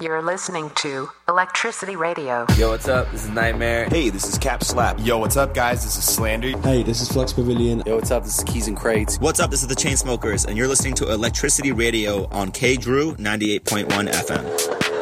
You're listening to Electricity Radio. Yo, what's up? This is Nightmare. Hey, this is Cap Slap. Yo, what's up, guys? This is Slander. Hey, this is Flux Pavilion. Yo, what's up? This is Keys and Crates. What's up? This is the Chainsmokers, and you're listening to Electricity Radio on K-Drew 98.1 FM.